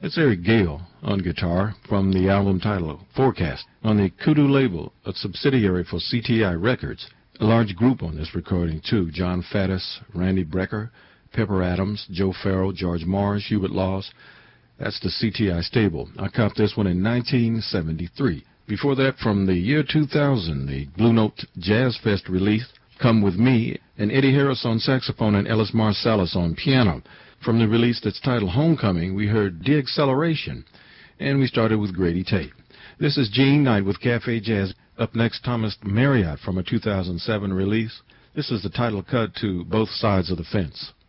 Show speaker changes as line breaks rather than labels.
It's Eric Gale on guitar from the album titled Forecast on the Kudu label, a subsidiary for CTI Records. A large group on this recording, too. John Faddis, Randy Brecker, Pepper Adams, Joe Farrell, George Morris, Hubert Laws. That's the CTI stable. I copped this one in 1973. Before that, from the year 2000, the Blue Note Jazz Fest release, Come With Me, and Eddie Harris on saxophone and Ellis Marsalis on piano. From the release that's titled Homecoming, we heard De-Acceleration, and we started with Grady Tate. This is Gene Knight with Cafe Jazz. Up next, Thomas Marriott from a 2007 release. This is the title cut to Both Sides of the Fence.